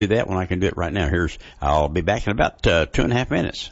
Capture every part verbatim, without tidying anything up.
do that when I can do it right now. Here's, I'll be back in about uh, two and a half minutes.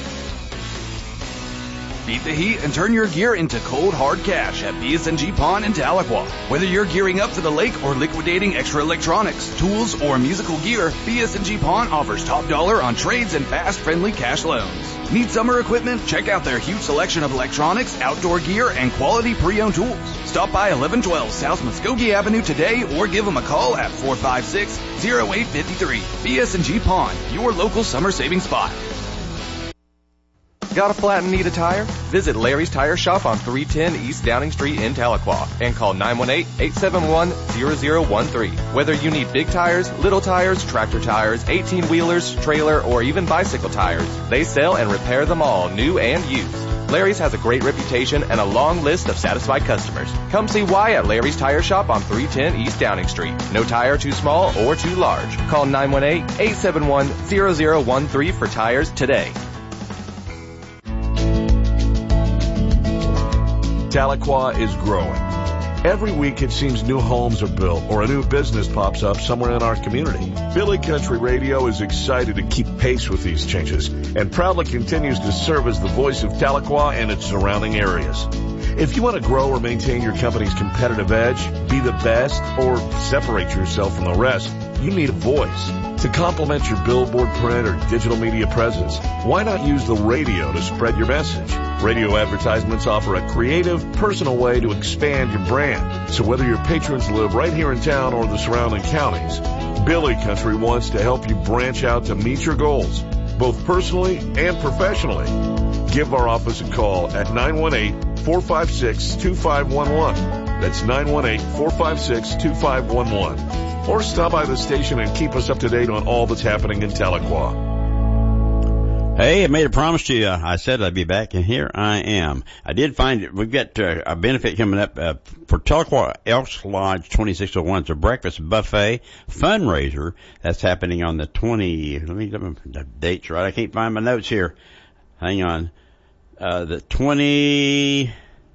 Beat the heat and turn your gear into cold, hard cash at B S N G Pawn in Tahlequah. Whether you're gearing up for the lake or liquidating extra electronics, tools, or musical gear, B S N G Pawn offers top dollar on trades and fast, friendly cash loans. Need summer equipment? Check out their huge selection of electronics, outdoor gear, and quality pre-owned tools. Stop by eleven twelve South Muskogee Avenue today or give them a call at four five six, oh eight five three. B S N G Pawn, your local summer saving spot. Got a flat and need a tire? Visit Larry's Tire Shop on three ten East Downing Street in Tahlequah and call nine one eight, eight seven one, zero zero one three. Whether you need big tires, little tires, tractor tires, eighteen-wheelers, trailer, or even bicycle tires, they sell and repair them all, new and used. Larry's has a great reputation and a long list of satisfied customers. Come see why at Larry's Tire Shop on three ten East Downing Street. No tire too small or too large. Call nine one eight, eight seven one, zero zero one three for tires today. Tahlequah is growing. Every week it seems new homes are built or a new business pops up somewhere in our community. Billy Country Radio is excited to keep pace with these changes and proudly continues to serve as the voice of Tahlequah and its surrounding areas. If you want to grow or maintain your company's competitive edge, be the best, or separate yourself from the rest, you need a voice. To complement your billboard, print, or digital media presence, why not use the radio to spread your message? Radio advertisements offer a creative, personal way to expand your brand. So whether your patrons live right here in town or the surrounding counties, Billy Country wants to help you branch out to meet your goals, both personally and professionally. Give our office a call at nine one eight, four five six, two five one one. That's nine one eight, four five six, two five one one. Or stop by the station and keep us up to date on all that's happening in Tahlequah. Hey, I made a promise to you. I said I'd be back, and here I am. I did find it. We've got uh, a benefit coming up uh, for Tahlequah Elks Lodge twenty-six oh one. It's a breakfast buffet fundraiser that's happening on the twentieth. Let me get the dates right. I can't find my notes here. Hang on. Uh, the twenty...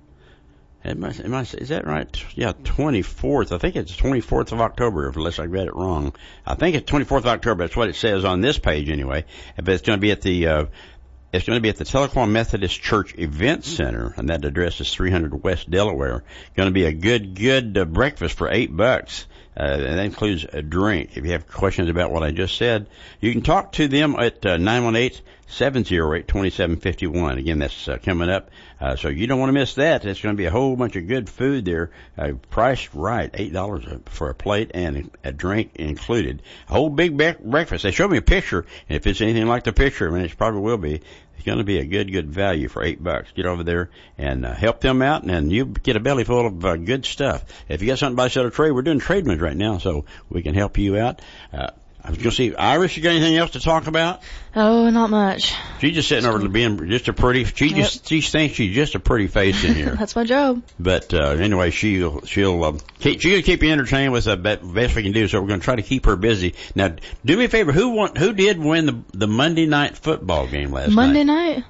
Am I, am I, is that right? Yeah, twenty-fourth. I think it's twenty-fourth of October, unless I read it wrong. I think it's twenty-fourth of October. That's what it says on this page anyway. But it's going to be at the, uh, it's going to be at the Tahlequah Methodist Church Event Center, and that address is three hundred West Delaware. Going to be a good, good uh, breakfast for eight bucks. Uh, and that includes a drink. If you have questions about what I just said, you can talk to them at uh, nine one eight, seven oh eight, two seven five one. Again, that's uh, coming up. Uh, so you don't want to miss that. There's going to be a whole bunch of good food there, uh, priced right, eight dollars for a plate and a drink included. A whole big be- breakfast. They showed me a picture, and if it's anything like the picture, I mean, it probably will be. It's going to be a good, good value for eight bucks. Get over there and uh, help them out, and then you get a belly full of uh, good stuff. If you got something by set of trade, we're doing trade moves right now, so we can help you out. Uh, I was going to see, Iris, you got anything else to talk about? Oh, not much. She's just sitting over to being just a pretty, she yep. just, she thinks she's just a pretty face in here. That's my job. But, uh, anyway, she'll, she'll, um, keep, she'll keep you entertained with the best we can do, so we're going to try to keep her busy. Now, do me a favor, who won, who did win the, the Monday night football game last Monday night? Monday night?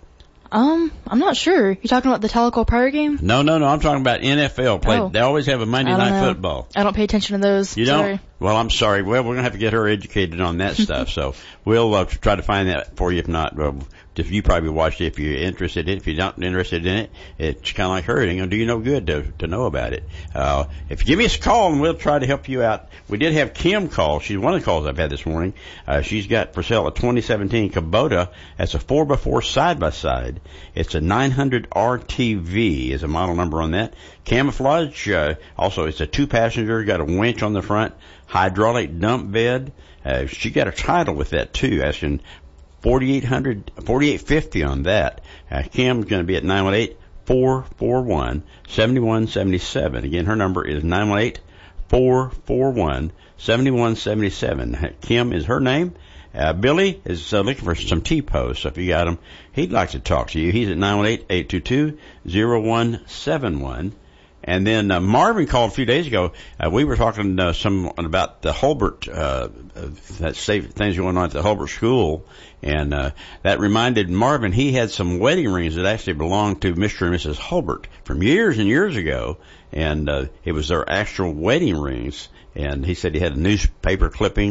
Um, I'm not sure. You talking about the Tahlequah Pryor game? No, no, no. I'm talking about N F L play. Oh. They always have a Monday I don't night know. football. I don't pay attention to those. You Sorry. don't? Well, I'm sorry. Well, we're going to have to get her educated on that stuff. So we'll uh, try to find that for you. If not, well, if you probably watched it if you're interested in it. If you're not interested in it, it's kind of like her. It ain't going to do you no good to, to know about it. Uh, if you give me a call, and we'll try to help you out. We did have Kim call. She's one of the calls I've had this morning. Uh, she's got for sale a twenty seventeen Kubota. That's a four by four side-by-side. It's a nine hundred R T V is a model number on that. Camouflage. Uh, also, it's a two-passenger, got a winch on the front, hydraulic dump bed. Uh, she got a title with that, too, asking forty-eight hundred, forty-eight fifty on that. Uh, Kim's going to be at nine one eight, four four one, seven one seven seven. Again, her number is nine one eight, four four one, seven one seven seven. Kim is her name. Uh, Billy is uh, looking for some T-posts, so if you got him, he'd like to talk to you. He's at nine one eight, eight two two, zero one seven one. And then uh, Marvin called a few days ago. Uh, we were talking uh, some about the Hulbert, uh, that safe things going on at the Hulbert School, and uh, that reminded Marvin he had some wedding rings that actually belonged to Mister and Missus Hulbert from years and years ago, and uh, it was their actual wedding rings. And he said he had a newspaper clipping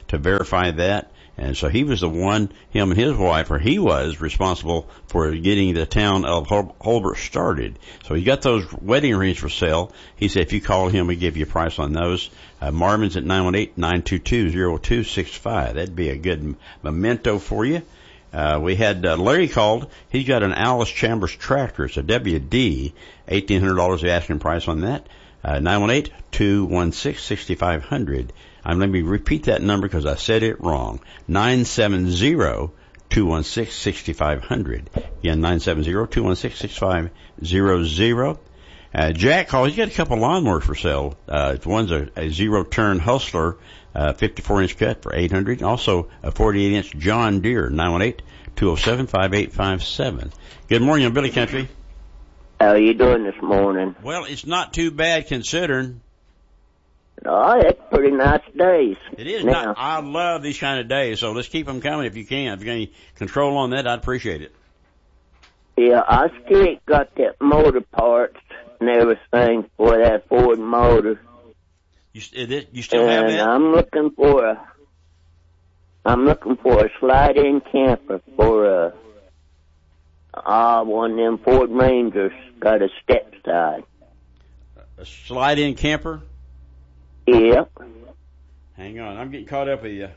to verify that. And so he was the one, him and his wife, or he was responsible for getting the town of Hol- Holbert started. So he got those wedding rings for sale. He said if you call him, we give you a price on those. Uh, Marvin's at nine one eight, nine two two, zero two six five. That'd be a good memento for you. Uh, we had uh, Larry called. He's got an Alice Chambers tractor. It's a W D, eighteen hundred dollars the asking price on that. Uh, nine one eight, two one six, six five zero zero. I'm let me repeat that number because I said it wrong. nine seven zero, two one six, six five zero zero. Again, nine seven zero, two one six, six five zero zero. Uh, Jack called. He's got a couple lawnmowers for sale. Uh, one's a, a zero-turn Hustler, uh, fifty-four inch cut for eight hundred dollars. Also, a forty-eight inch John Deere, nine one eight, two oh seven, five eight five seven. Good morning, on Billy Country. How are you doing this morning? Well, it's not too bad considering. Oh, that's pretty nice days. It is now, not. I love these kind of days, so let's keep them coming if you can. If you got any control on that, I'd appreciate it. Yeah, I still ain't got that motor parts and everything for that Ford motor. You, it, you still and have that? I'm looking for a, I'm looking for a slide-in camper for a, uh, one of them Ford Rangers, got a step side. A slide-in camper? Yep. Hang on, I'm getting caught up with you.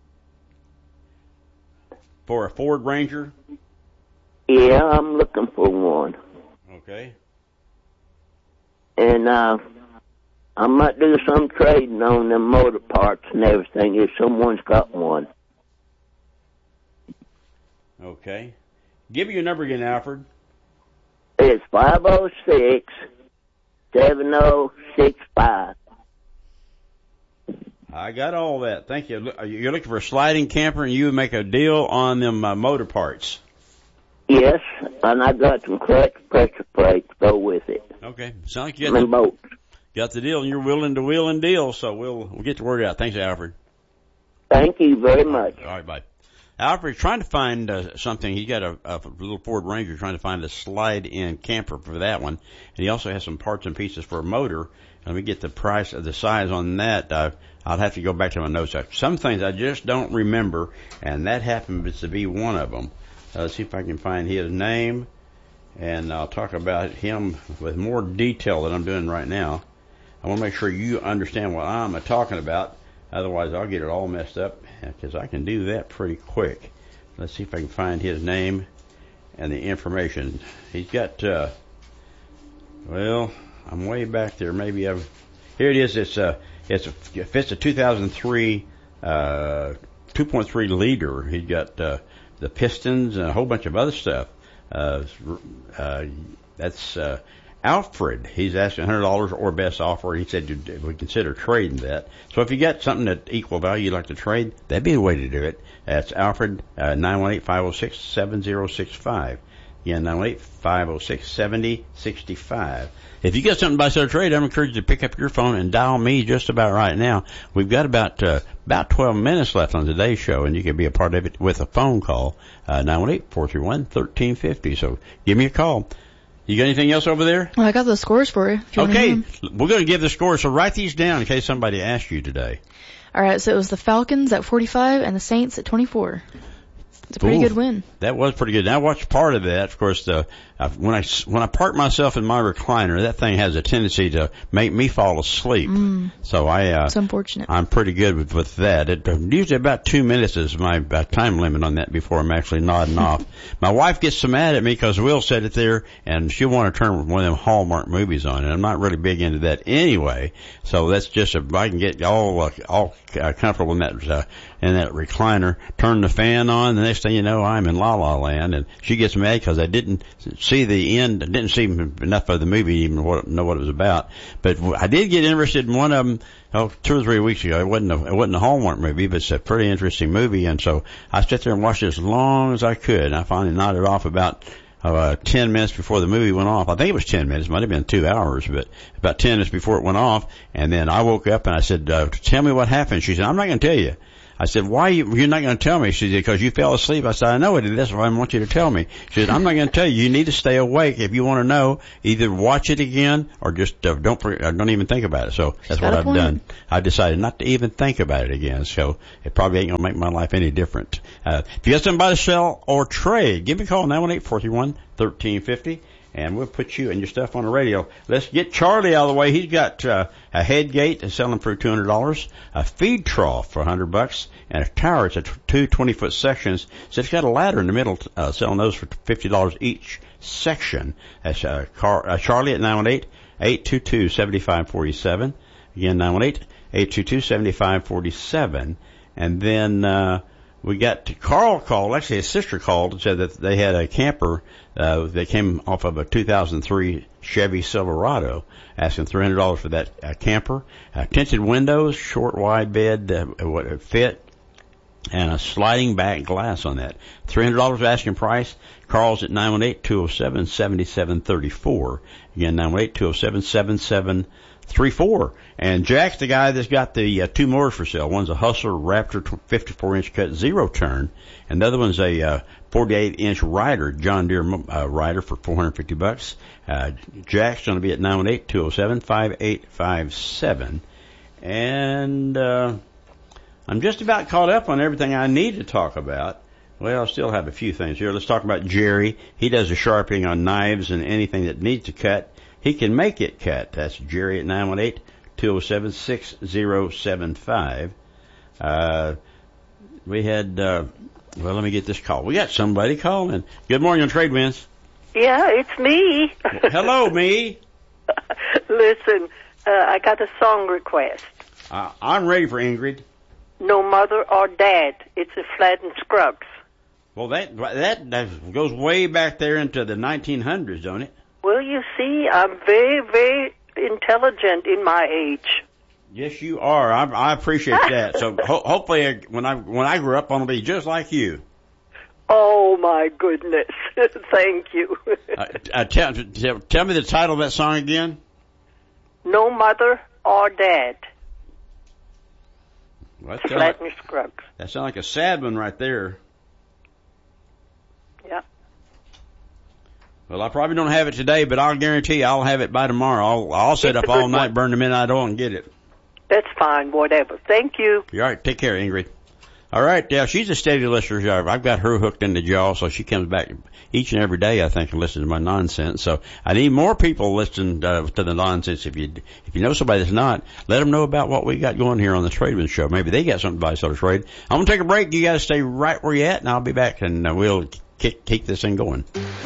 For a Ford Ranger? Yeah, I'm looking for one. Okay. And, uh, I might do some trading on them motor parts and everything if someone's got one. Okay. Give me your number again, Alfred. It's five oh six, seven oh six five. I got all that. Thank you. You're looking for a sliding camper, and you would make a deal on them uh, motor parts. Yes, and I got some clutch pressure plates to go with it. Okay. Sounds like you got the, both. got the deal, and you're willing to wheel and deal, so we'll we'll get the word out. Thanks, Alfred. Thank you very much. All right, bye. Alfred's trying to find uh, something. He got a, a little Ford Ranger trying to find a slide-in camper for that one, and he also has some parts and pieces for a motor. Let me get the price of the size on that. Uh, I'll have to go back to my notes. Some things I just don't remember, and that happens to be one of them. Uh, let's see if I can find his name, and I'll talk about him with more detail than I'm doing right now. I want to make sure you understand what I'm talking about. Otherwise, I'll get it all messed up, because I can do that pretty quick. Let's see if I can find his name and the information. He's got, uh, well, I'm way back there. Maybe I've, here it is. It's a, it's a, if it's a two thousand three, uh, two point three liter. He's got, uh, the pistons and a whole bunch of other stuff. Uh, uh, that's, uh, Alfred. He's asking one hundred dollars or best offer. He said we consider trading that. So if you got something at equal value you'd like to trade, that'd be the way to do it. That's Alfred, uh, nine one eight, five oh six, seven oh six five. Yeah, nine one eight, five oh six, seven oh six five. If you got something to buy, sell, or trade, I'm encouraged you to pick up your phone and dial me just about right now. We've got about uh, about twelve minutes left on today's show, and you can be a part of it with a phone call, uh, nine one eight, four three one, one three five oh. So give me a call. You got anything else over there? Well, I got the scores for you. If you okay, want to we're going to give the scores, so write these down in case somebody asks you today. All right, so it was the Falcons at forty-five and the Saints at twenty-four. It's a pretty Ooh, good win. That was pretty good. Now, I watched part of that. Of course, the, uh, when I when I park myself in my recliner, that thing has a tendency to make me fall asleep. Mm. So I, uh, it's unfortunate. I'm pretty good with, with that. It, uh, usually about two minutes is my uh, time limit on that before I'm actually nodding off. My wife gets so mad at me because Will said it there, and she'll want to turn one of them Hallmark movies on, and I'm not really big into that anyway. So that's just a, I can get all uh, all uh, comfortable in that uh, in that recliner, turn the fan on, the next thing you know, I'm in La La Land, and she gets mad because I didn't see the end, didn't see enough of the movie even what, know what it was about. But I did get interested in one of them, oh, two or three weeks ago. It wasn't a, it wasn't a Hallmark movie, but it's a pretty interesting movie, and so I sat there and watched it as long as I could, and I finally nodded off about uh, ten minutes before the movie went off. I think it was ten minutes, might have been two hours, but about ten minutes before it went off, and then I woke up and I said, uh, tell me what happened. She said, I'm not going to tell you. I said, why you, you're not going to tell me? She said, because you fell asleep. I said, I know it. That's why I want you to tell me. She said, I'm not going to tell you. You need to stay awake. If you want to know, either watch it again or just uh, don't uh, don't even think about it. So that's what I've point. done. I decided not to even think about it again. So it probably ain't going to make my life any different. Uh, if you got somebody to sell or trade, give me a call, nine one eight, four three one, one three five zero. And we'll put you and your stuff on the radio. Let's get Charlie out of the way. He's got uh, a head gate to sell him for two hundred dollars, a feed trough for one hundred bucks, and a tower. It's a t- two twenty-foot sections. So it's got a ladder in the middle, uh, selling those for fifty dollars each section. That's uh, Car- uh, Charlie at nine one eight, eight two two, seven five four seven. Again, nine one eight, eight two two, seven five four seven. And then uh we got Carl called, actually his sister called and said that they had a camper uh, that came off of a two thousand three Chevy Silverado, asking three hundred dollars for that uh, camper. Uh, tinted windows, short wide bed, uh, what it fit, and a sliding back glass on that. three hundred dollars asking price. Carl's at nine one eight, two oh seven, seven seven three four. Again, nine one eight, two oh seven, seven seven three four. And Jack's the guy that's got the uh, two motors for sale. One's a Hustler Raptor fifty-four inch cut zero turn, and the other one's a uh, forty-eight inch Rider, John Deere uh, Rider for four hundred fifty bucks. Uh, Jack's going to be at nine one eight, two oh seven, five eight five seven. And uh, I'm just about caught up on everything I need to talk about. Well, I still have a few things here. Let's talk about Jerry. He does the sharpening on knives and anything that needs to cut. He can make it cut. That's Jerry at nine one eight, two oh seven, six oh seven five. Uh, we had, uh, well, let me get this call. We got somebody calling. Good morning on Trade Winds. Yeah, it's me. Hello, me. Listen, uh, I got a song request. Uh, I'm ready for Ingrid. No Mother or Dad. It's a Flatten Scruggs. Well, that, that that goes way back there into the nineteen hundreds, don't it? Well, you see, I'm very, very intelligent in my age. Yes, you are. I, I appreciate that. So ho- hopefully, when I when I grow up, I'm gonna be just like you. Oh my goodness! Thank you. uh, uh, tell, tell, tell me the title of that song again. No Mother or Dad. Well, Flatten like, Scruggs. That sounds like a sad one right there. Yeah. Well, I probably don't have it today, but I'll guarantee you I'll have it by tomorrow. I'll, I'll sit it's up all night, one. burn the midnight oil, and get it. That's fine, whatever. Thank you. All right, take care, Ingrid. All right, yeah, she's a steady listener. I've got her hooked in the jaw, so she comes back each and every day, I think, and listens to my nonsense. So I need more people listening uh, to the nonsense. If you if you know somebody that's not, let them know about what we got going here on the Trademan Show. Maybe they got something to buy, sell, or trade. I'm going to take a break. You got to stay right where you're at, and I'll be back, and uh, we'll kick, keep this thing going.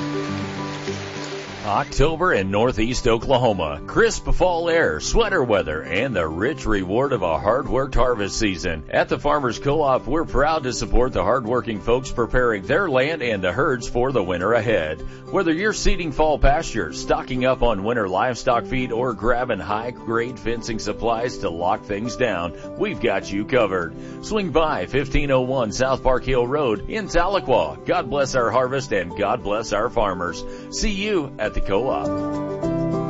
October in northeast Oklahoma. Crisp fall air, sweater weather, and the rich reward of a hard-worked harvest season. At the Farmers Co-op, we're proud to support the hard-working folks preparing their land and the herds for the winter ahead. Whether you're seeding fall pastures, stocking up on winter livestock feed, or grabbing high-grade fencing supplies to lock things down, we've got you covered. Swing by fifteen oh one South Park Hill Road in Tahlequah. God bless our harvest and God bless our farmers. See you at the Co-op.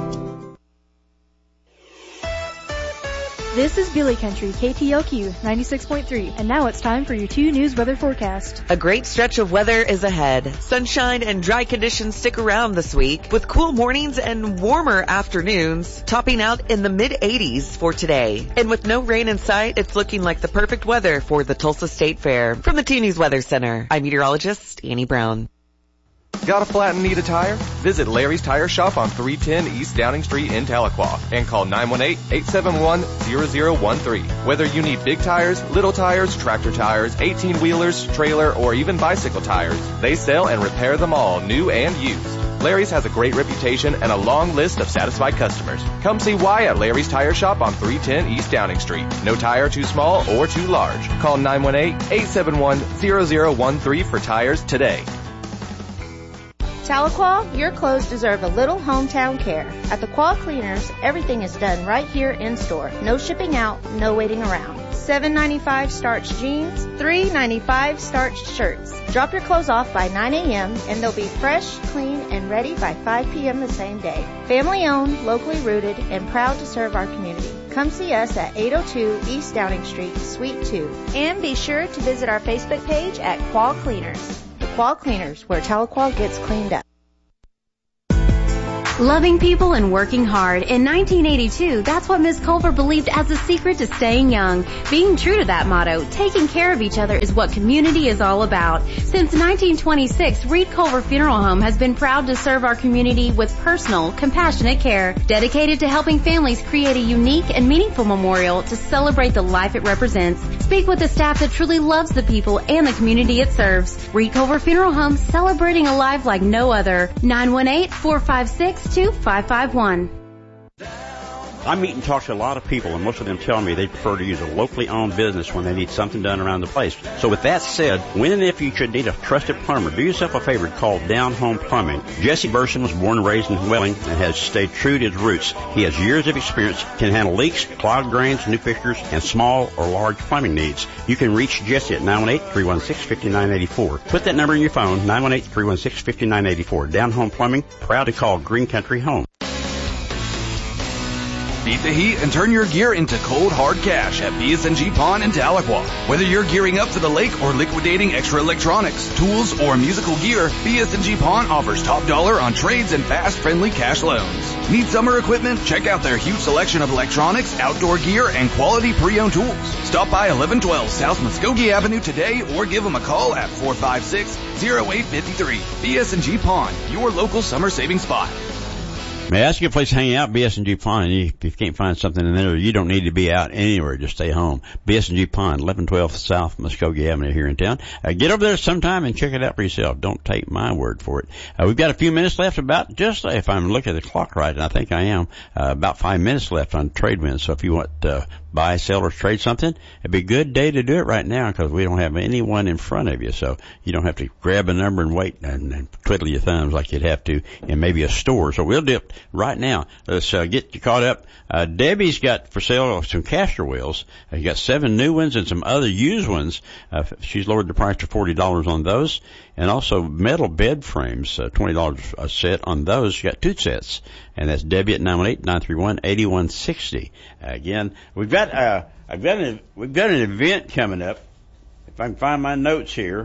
This is Billy Country, K T L Q ninety-six point three, and now it's time for your two news weather forecast. A great stretch of weather is ahead. Sunshine and dry conditions stick around this week, with cool mornings and warmer afternoons, topping out in the mid eighties for today. And with no rain in sight, it's looking like the perfect weather for the Tulsa State Fair. From the Two News Weather Center, I'm meteorologist Annie Brown. Got a flat and need a tire? Visit Larry's Tire Shop on three ten East Downing Street in Tahlequah and call nine one eight, eight seven one, zero zero one three. Whether you need big tires, little tires, tractor tires, eighteen-wheelers, trailer, or even bicycle tires, they sell and repair them all, new and used. Larry's has a great reputation and a long list of satisfied customers. Come see why at Larry's Tire Shop on three ten East Downing Street. No tire too small or too large. Call nine one eight, eight seven one, zero zero one three for tires today. Tahlequah, your clothes deserve a little hometown care. At the Quah Cleaners, everything is done right here in store. No shipping out, no waiting around. seven ninety-five starched jeans, three ninety-five starched shirts. Drop your clothes off by nine a.m. and they'll be fresh, clean, and ready by five p.m. the same day. Family owned, locally rooted, and proud to serve our community. Come see us at eight oh two East Downing Street, Suite two. And be sure to visit our Facebook page at Qual Cleaners. The Qual Cleaners, where Tahlequah gets cleaned up. Loving people and working hard. In nineteen eighty-two, that's what Miz Culver believed as the secret to staying young. Being true to that motto, taking care of each other is what community is all about. Since nineteen twenty-six, Reed Culver Funeral Home has been proud to serve our community with personal, compassionate care, dedicated to helping families create a unique and meaningful memorial to celebrate the life it represents. Speak with the staff that truly loves the people and the community it serves. Reed Culver Funeral Home, celebrating a life like no other. nine one eight, four five six, two five five one. I meet and talk to a lot of people, and most of them tell me they prefer to use a locally owned business when they need something done around the place. So with that said, when and if you should need a trusted plumber, do yourself a favor, call Down Home Plumbing. Jesse Burson was born and raised in Welling and has stayed true to his roots. He has years of experience, can handle leaks, clogged drains, new fixtures, and small or large plumbing needs. You can reach Jesse at nine one eight, three one six, five nine eight four. Put that number in your phone, nine one eight, three one six, five nine eight four. Down Home Plumbing, proud to call Green Country home. Beat the heat and turn your gear into cold, hard cash at B S N G Pawn in Tahlequah. Whether you're gearing up for the lake or liquidating extra electronics, tools, or musical gear, B S N G Pawn offers top dollar on trades and fast, friendly cash loans. Need summer equipment? Check out their huge selection of electronics, outdoor gear, and quality pre-owned tools. Stop by eleven twelve South Muskogee Avenue today or give them a call at four five six, oh eight five three. B S N G Pawn, your local summer saving spot. May I ask you a place to hang out? B S N G Pond. And if you can't find something in there, you don't need to be out anywhere. Just stay home. B S N G Pond, eleven twelve South Muskogee Avenue here in town. Uh, get over there sometime and check it out for yourself. Don't take my word for it. Uh, we've got a few minutes left, about just, if I'm looking at the clock right, and I think I am, uh, about five minutes left on trade winds. So if you want uh buy, sell, or trade something, it'd be a good day to do it right now because we don't have anyone in front of you. So you don't have to grab a number and wait and, and twiddle your thumbs like you'd have to in maybe a store. So we'll do it right now. Let's uh, get you caught up. Uh, Debbie's got for sale some caster wheels. Uh, you got seven new ones and some other used ones. Uh, she's lowered the price to forty dollars on those. And also metal bed frames, uh, twenty dollars a set on those. You got two sets. And that's Debbie at nine one eight, nine three one, eight one six zero. Uh, again, we've got, uh, I've got an, we've got an event coming up. If I can find my notes here.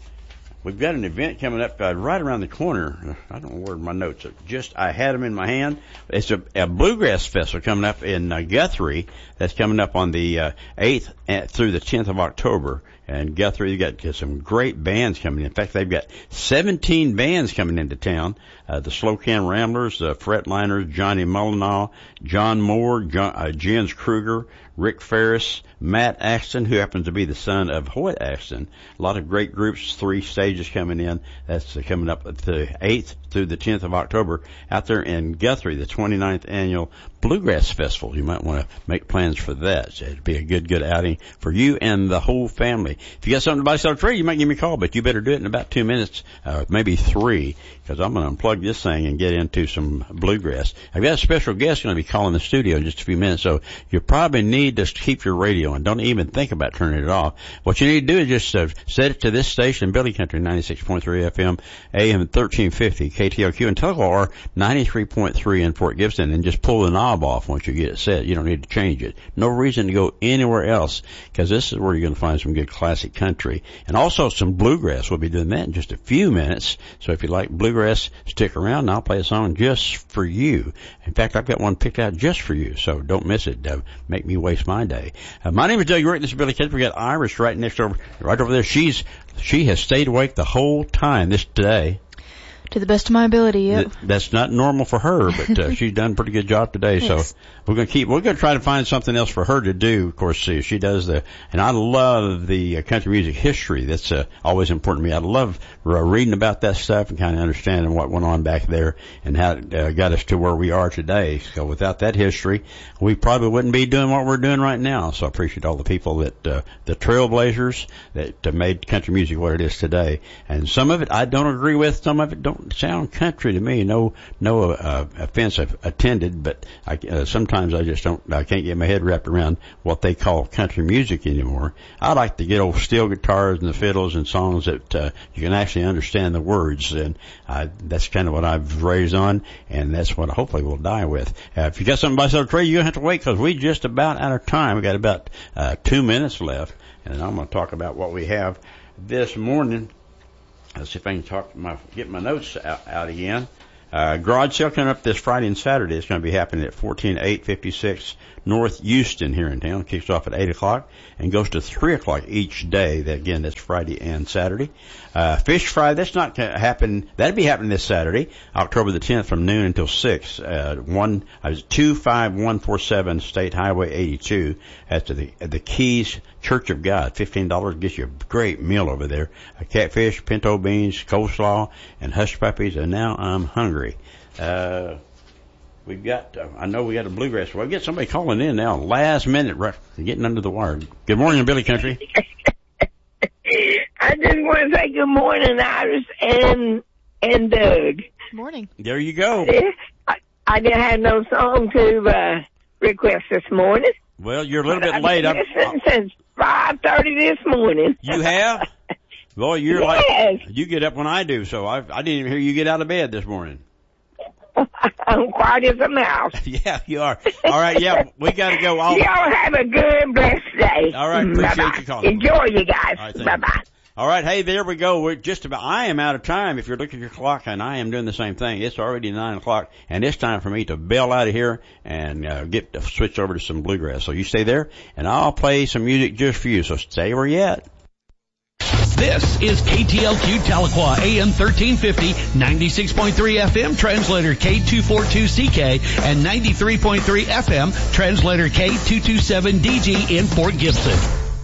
We've got an event coming up uh, right around the corner. I don't know where my notes are. Just, I had them in my hand. It's a, a bluegrass festival coming up in uh, Guthrie. That's coming up on the uh, eighth through the tenth of October. And Guthrie, you got some great bands coming in. In fact, they've got seventeen bands coming into town. Uh, the Slow Can Ramblers, the Fretliners, Johnny Mullinaw, John Moore, John, uh, Jens Kruger, Rick Ferris, Matt Axton, who happens to be the son of Hoyt Axton. A lot of great groups, three stages coming in. That's uh, coming up the eighth through the tenth of October out there in Guthrie, the twenty-ninth annual Bluegrass Festival. You might want to make plans for that. So it'd be a good, good outing for you and the whole family. If you got something to buy, sell, or trade, you might give me a call, but you better do it in about two minutes, uh, maybe three, because I'm going to unplug this thing and get into some bluegrass. I've got a special guest going to be calling the studio in just a few minutes, so you probably need to keep your radio on. Don't even think about turning it off. What you need to do is just uh, set it to this station, Billy Country, ninety-six point three F M, A M thirteen fifty, K T L Q, and Tahlequah, ninety-three point three in Fort Gibson, and just pull the knob off once you get it set. You don't need to change it. No reason to go anywhere else, because this is where you're going to find some good classic country. And also some bluegrass. We'll be doing that in just a few minutes. So if you like bluegrass, stick around and I'll play a song just for you. In fact, I've got one picked out just for you, so don't miss it. Uh, make me waste my day. Uh, my name is Doug York. This is Billy Country. We got Iris right next over, right over there. She's, she has stayed awake the whole time this today. To the best of my ability, yep. That's not normal for her, but uh, she's done a pretty good job today. Yes. So we're going to keep, we're going to try to find something else for her to do. Of course, see, she does the, and I love the uh, country music history. That's uh, always important to me. I love uh, reading about that stuff and kind of understanding what went on back there and how it uh, got us to where we are today. So without that history, we probably wouldn't be doing what we're doing right now. So I appreciate all the people that, uh, the trailblazers that uh, made country music what it is today. And some of it I don't agree with, some of it don't don't sound country to me. No, no uh, offense attended, but I, uh, sometimes I just don't. I can't get my head wrapped around what they call country music anymore. I like to get old steel guitars and the fiddles and songs that uh, you can actually understand the words, and I, that's kind of what I've raised on, and that's what hopefully we'll die with. Uh, if you got something by sale trade, you're gonna have to wait because we just about out of time. We got about uh, two minutes left, and I'm going to talk about what we have this morning. Let's see if I can talk my get my notes out, out again. Uh, garage sale coming up this Friday and Saturday. It's going to be happening at fourteen eight fifty-six North Houston here in town. It kicks off at eight o'clock and goes to three o'clock each day. That, again, that's Friday and Saturday. Uh, Fish Fry, that's not going to happen. That'll be happening this Saturday, October the tenth from noon until six. Uh, one, uh, two five one four seven State Highway eighty-two. That's the, the Keys Church of God. fifteen dollars gets you a great meal over there. A catfish, pinto beans, coleslaw, and hush puppies. And now I'm hungry. Uh, we've got, uh, I know we got a bluegrass. Well, we get somebody calling in now, last minute, right, getting under the wire. Good morning, Billy Country. I just want to say good morning, Iris and and Doug. Morning. There you go. I, I didn't have no song to uh, request this morning. Well, you're a little bit I've late. been listening since five thirty this morning. You have? Well, you're yes. like, you get up when I do, so I, I didn't even hear you get out of bed this morning. I'm quiet as a mouse. Yeah, you are. All right, yeah, we got to go. I'll, Y'all have a good, blessed day. All right, appreciate Bye-bye. you calling. Enjoy, you guys. Right, Bye-bye. All right, hey, there we go. We're just about, I am out of time. If you're looking at your clock, and I am doing the same thing. It's already nine o'clock, and it's time for me to bail out of here and uh, get to switch over to some bluegrass. So you stay there, and I'll play some music just for you. So stay where you at. This is K T L Q Tahlequah, A M thirteen fifty, ninety-six point three F M, translator K two forty-two C K, and ninety-three point three F M, translator K two twenty-seven D G in Fort Gibson.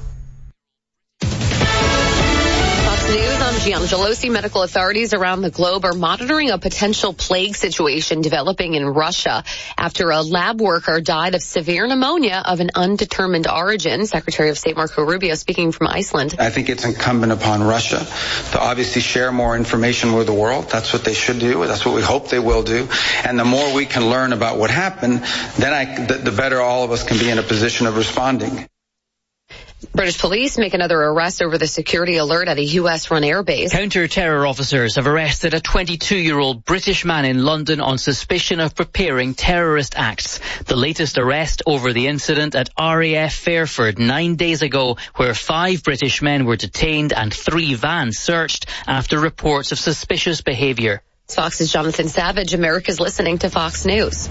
News, I'm Gianna Gelosi. Medical authorities around the globe are monitoring a potential plague situation developing in Russia after a lab worker died of severe pneumonia of an undetermined origin. Secretary of State Marco Rubio speaking from Iceland. I think it's incumbent upon Russia to obviously share more information with the world. That's what they should do. That's what we hope they will do. And the more we can learn about what happened, then I, the, the better all of us can be in a position of responding. British police make another arrest over the security alert at a U S-run airbase. Counter-terror officers have arrested a twenty-two-year-old British man in London on suspicion of preparing terrorist acts. The latest arrest over the incident at R A F Fairford nine days ago, where five British men were detained and three vans searched after reports of suspicious behaviour. Fox's Jonathan Savage. America's listening to Fox News.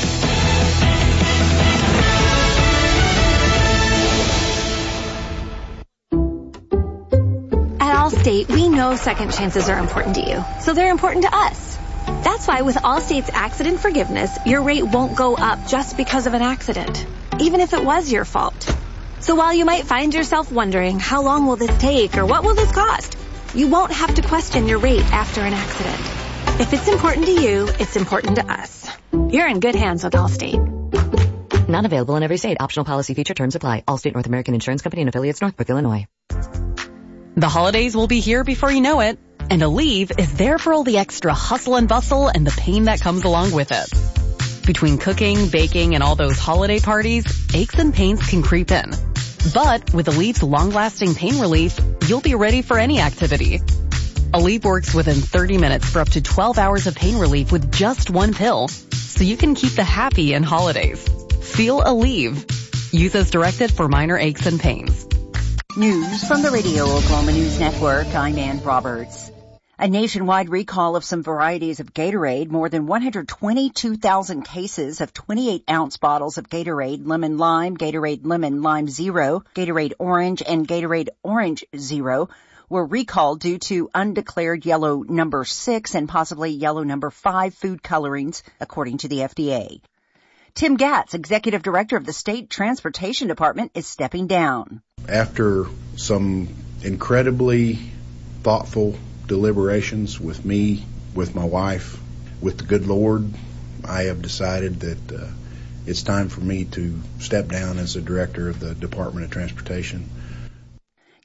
At Allstate, we know second chances are important to you, so they're important to us. That's why with Allstate's accident forgiveness, your rate won't go up just because of an accident, even if it was your fault. So while you might find yourself wondering, how long will this take or what will this cost, you won't have to question your rate after an accident. If it's important to you, it's important to us. You're in good hands with Allstate. Not available in every state. Optional policy feature terms apply. Allstate North American Insurance Company and affiliates, Northbrook, Illinois. The holidays will be here before you know it, and Aleve is there for all the extra hustle and bustle and the pain that comes along with it. Between cooking, baking, and all those holiday parties, aches and pains can creep in. But with Aleve's long-lasting pain relief, you'll be ready for any activity. Aleve works within thirty minutes for up to twelve hours of pain relief with just one pill, so you can keep the happy in holidays. Feel Aleve. Use as directed for minor aches and pains. News from the Radio Oklahoma News Network. I'm Ann Roberts. A nationwide recall of some varieties of Gatorade, more than one hundred twenty-two thousand cases of twenty-eight ounce bottles of Gatorade Lemon Lime, Gatorade Lemon Lime Zero, Gatorade Orange, and Gatorade Orange Zero were recalled due to undeclared yellow number six and possibly yellow number five food colorings, according to the F D A. Tim Gatz, Executive Director of the State Transportation Department, is stepping down. After some incredibly thoughtful deliberations with me, with my wife, with the good Lord, I have decided that uh, it's time for me to step down as the Director of the Department of Transportation.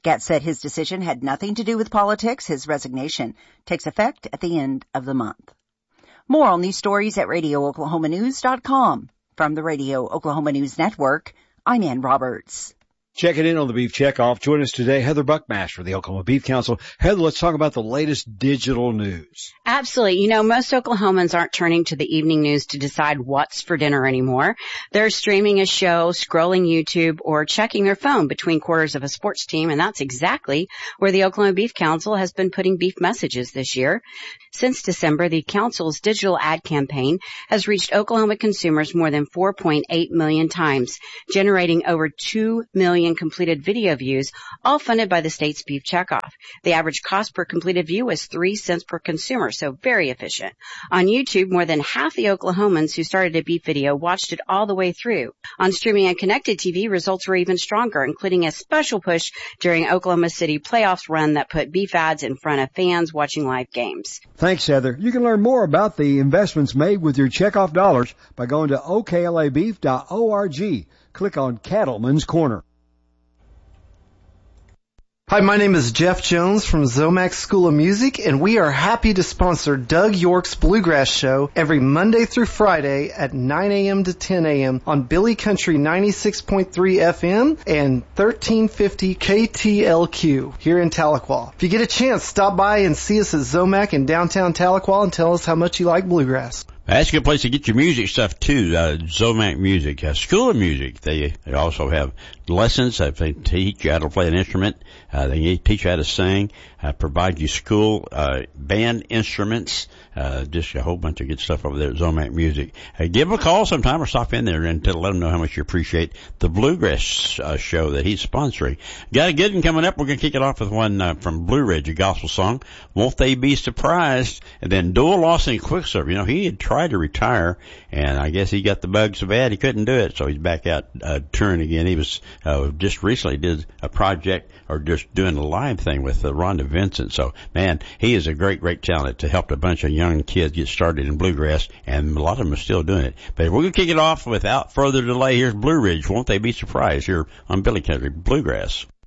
Gatz said his decision had nothing to do with politics. His resignation takes effect at the end of the month. More on these stories at radio oklahoma news dot com. From the Radio Oklahoma News Network, I'm Ann Roberts. Checking in on the Beef Checkoff. Join us today, Heather Buckmaster of the Oklahoma Beef Council. Heather, let's talk about the latest digital news. Absolutely. You know, most Oklahomans aren't turning to the evening news to decide what's for dinner anymore. They're streaming a show, scrolling YouTube, or checking their phone between quarters of a sports team, and that's exactly where the Oklahoma Beef Council has been putting beef messages this year. Since December, the council's digital ad campaign has reached Oklahoma consumers more than four point eight million times, generating over two million completed video views, all funded by the state's Beef Checkoff. The average cost per completed view was three cents per consumer, so very efficient. On YouTube, more than half the Oklahomans who started a beef video watched it all the way through. On streaming and connected T V, results were even stronger, including a special push during Oklahoma City playoffs run that put beef ads in front of fans watching live games. Thanks, Heather. You can learn more about the investments made with your checkoff dollars by going to O K L A beef dot org. Click on Cattleman's Corner. Hi, my name is Jeff Jones from Zomax School of Music, and we are happy to sponsor Doug York's Bluegrass Show every Monday through Friday at nine a.m. to ten a.m. on Billy Country ninety-six point three F M and thirteen fifty K T L Q here in Tahlequah. If you get a chance, stop by and see us at Zomac in downtown Tahlequah and tell us how much you like bluegrass. That's a good place to get your music stuff too. Uh, Zomac Music, uh, School of Music. They, they also have lessons. Uh, they teach you how to play an instrument. Uh, they teach you how to sing. Uh, provide you school uh, band instruments. Uh, just a whole bunch of good stuff over there at Zomac Music. Uh, give them a call sometime or stop in there and to let them know how much you appreciate the bluegrass uh, show that he's sponsoring. Got a good one coming up. We're going to kick it off with one uh, from Blue Ridge, a gospel song. Won't They Be Surprised? And then Doyle Lawson Quicksilver. You know, he had tried to retire, and I guess he got the bug so bad he couldn't do it, so he's back out uh, touring again. He was uh, just recently did a project or just doing a live thing with uh, Rhonda Vincent. So, man, he is a great, great talent to help a bunch of young kids get started in bluegrass, and a lot of them are still doing it. But we're going to kick it off without further delay. Here's Blue Ridge. Won't They Be Surprised? Here on Billy Country Bluegrass.